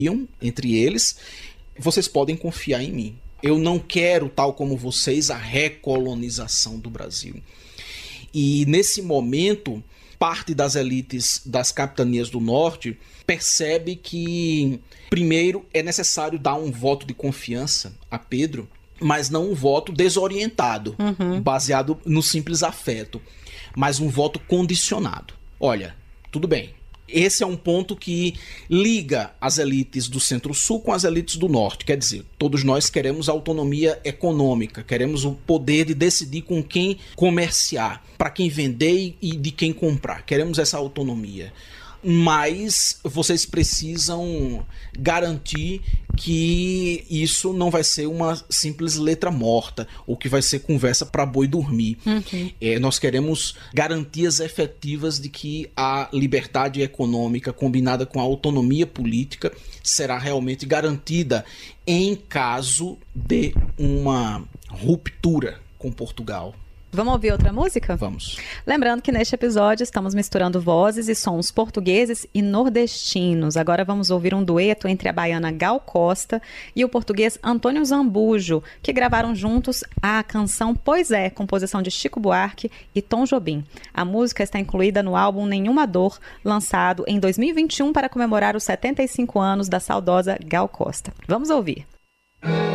entre eles, vocês podem confiar em mim. Eu não quero, tal como vocês, a recolonização do Brasil. E nesse momento, parte das elites das capitanias do norte percebe que, primeiro, é necessário dar um voto de confiança a Pedro, mas não um voto desorientado, baseado no simples afeto, mas um voto condicionado. Olha, tudo bem. Esse é um ponto que liga as elites do Centro-Sul com as elites do Norte. Quer dizer, todos nós queremos autonomia econômica, queremos o poder de decidir com quem comerciar, para quem vender e de quem comprar. Queremos essa autonomia. Mas vocês precisam garantir que isso não vai ser uma simples letra morta, ou que vai ser conversa para boi dormir. Nós queremos garantias efetivas de que a liberdade econômica combinada com a autonomia política será realmente garantida em caso de uma ruptura com Portugal. Vamos ouvir outra música? Vamos. Lembrando que neste episódio estamos misturando vozes e sons portugueses e nordestinos. Agora vamos ouvir um dueto entre a baiana Gal Costa e o português Antônio Zambujo, que gravaram juntos a canção Pois É, composição de Chico Buarque e Tom Jobim. A música está incluída no álbum Nenhuma Dor, lançado em 2021 para comemorar os 75 anos da saudosa Gal Costa. Vamos ouvir.